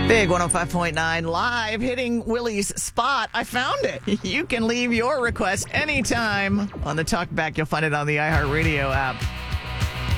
Big 105.9 live hitting Willie's spot. I found it. You can leave your request anytime on the Talkback. You'll find it on the iHeartRadio app.